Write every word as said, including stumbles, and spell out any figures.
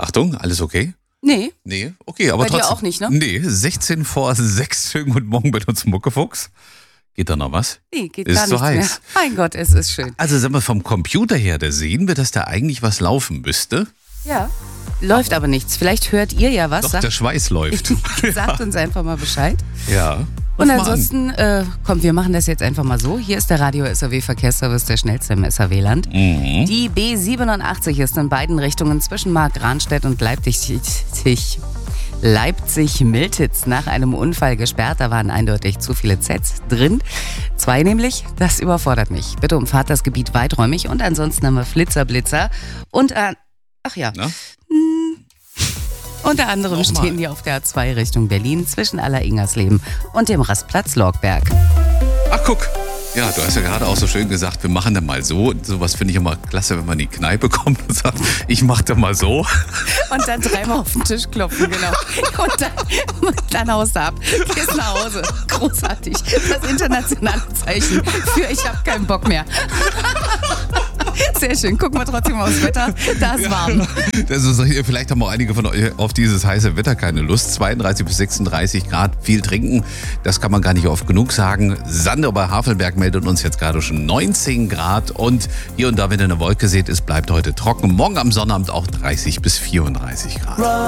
Achtung, alles okay? Nee. Nee, okay, aber Bei dir trotzdem. auch nicht, ne? Nee, sechzehn vor sechs. Schönen guten Morgen mit uns Muckefuchs. Geht da noch was? Nee, geht Ist gar so nichts heiß. mehr. Mein Gott, es ist schön. Also sagen wir vom Computer her, da sehen wir, dass da eigentlich was laufen müsste. Ja. Läuft aber nichts. Vielleicht hört ihr ja was. Doch, Sagt, der Schweiß läuft. sagt uns einfach mal Bescheid. Ja. Ruf Und mal an. ansonsten, äh, komm, wir machen das jetzt einfach mal so. Hier ist der Radio-S R W-Verkehrsservice, der schnellste im S R W-Land. Mhm. Die B siebenundachtzig ist in beiden Richtungen zwischen Markranstädt und Leipzig. Leipzig-Miltitz nach einem Unfall gesperrt. Da waren eindeutig zu viele Zs drin. Zwei nämlich, das überfordert mich. Bitte umfahrt das Gebiet weiträumig und ansonsten haben wir Flitzer, Blitzer und an... Ach ja. Na? Hm. Unter anderem Nochmal. stehen die auf der A zwei Richtung Berlin zwischen Aller-Ingersleben und dem Rastplatz Lorgberg. Ach, guck. Ja, du hast ja gerade auch so schön gesagt, wir machen das mal so. Sowas finde ich immer klasse, wenn man in die Kneipe kommt und sagt, ich mach das mal so. Und dann dreimal auf den Tisch klopfen, genau. Und dann, und dann haust du ab. Gehst nach Hause. Großartig. Das internationale Zeichen für ich hab keinen Bock mehr. Sehr schön. Gucken wir trotzdem mal aufs Wetter. Da ist warm. Das ist, vielleicht haben auch einige von euch auf dieses heiße Wetter keine Lust. zweiunddreißig bis sechsunddreißig Grad, viel trinken. Das kann man gar nicht oft genug sagen. Sander bei Havelberg meldet uns jetzt gerade schon neunzehn Grad. Und hier und da, wenn ihr eine Wolke seht, es bleibt heute trocken. Morgen am Sonnabend auch dreißig bis vierunddreißig Grad.